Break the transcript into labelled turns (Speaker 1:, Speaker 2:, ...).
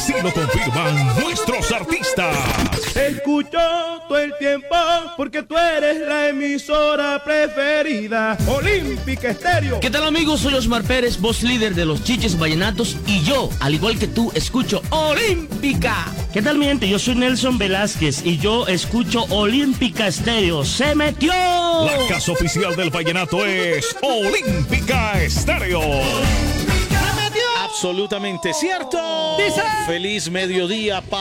Speaker 1: Así lo confirman nuestros artistas.
Speaker 2: Te escucho todo el tiempo porque tú eres la emisora preferida. Olímpica Estéreo.
Speaker 3: ¿Qué tal, amigos? Soy Osmar Pérez, voz líder de los Chiches Vallenatos, y yo, al igual que tú, escucho Olímpica.
Speaker 4: ¿Qué tal, mi gente? Yo soy Nelson Velázquez y yo escucho Olímpica Estéreo. ¡Se metió!
Speaker 1: La casa oficial del vallenato es Olímpica Estéreo.
Speaker 5: Absolutamente cierto.
Speaker 2: Dice.
Speaker 5: Feliz mediodía,